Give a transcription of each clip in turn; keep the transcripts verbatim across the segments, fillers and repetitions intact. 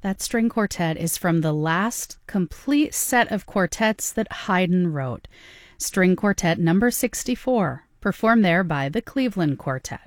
That string quartet is from the last complete set of quartets that Haydn wrote. String Quartet number sixty-four, performed there by the Cleveland Quartet.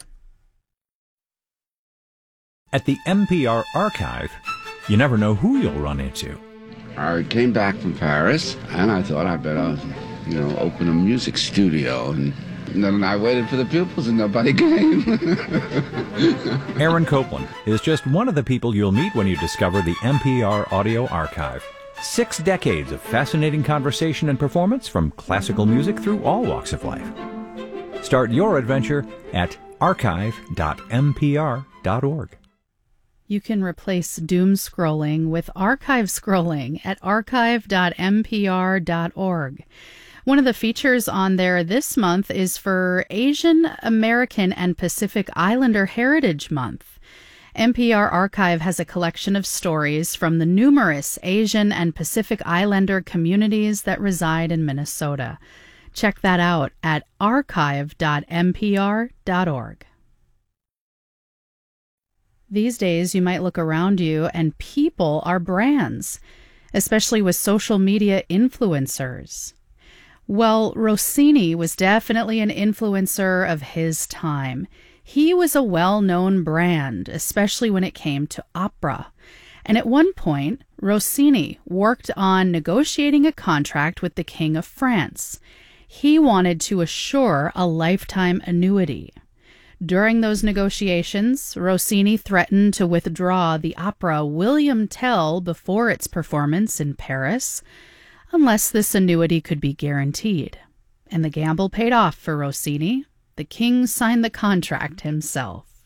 At the N P R Archive, you never know who you'll run into. I came back from Paris, and I thought I'd better, you know, open a music studio. And then I waited for the pupils, and nobody came. Aaron Copland is just one of the people you'll meet when you discover the N P R Audio Archive. Six decades of fascinating conversation and performance from classical music through all walks of life. Start your adventure at archive dot n p r dot org. You can replace doom scrolling with archive scrolling at archive dot n p r dot org. One of the features on there this month is for Asian American and Pacific Islander Heritage Month. N P R Archive has a collection of stories from the numerous Asian and Pacific Islander communities that reside in Minnesota. Check that out at archive dot n p r dot org. These days, you might look around you and people are brands, especially with social media influencers. Well, Rossini was definitely an influencer of his time. He was a well-known brand, especially when it came to opera. And at one point, Rossini worked on negotiating a contract with the King of France. He wanted to assure a lifetime annuity. During those negotiations, Rossini threatened to withdraw the opera William Tell before its performance in Paris, unless this annuity could be guaranteed. And the gamble paid off for Rossini. The king signed the contract himself.